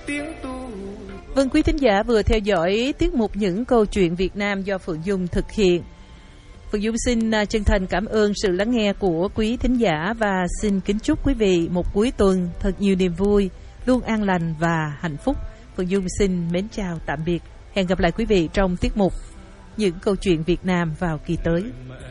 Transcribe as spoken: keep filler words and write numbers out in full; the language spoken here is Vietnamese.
tiếng tu. Vâng, quý thính giả vừa theo dõi tiết mục Những Câu Chuyện Việt Nam do Phượng Dung thực hiện. Phượng Dung xin chân thành cảm ơn sự lắng nghe của quý thính giả và xin kính chúc quý vị một cuối tuần thật nhiều niềm vui, luôn an lành và hạnh phúc. Phượng Dung xin mến chào tạm biệt. Hẹn gặp lại quý vị trong tiết mục Những Câu Chuyện Việt Nam vào kỳ tới.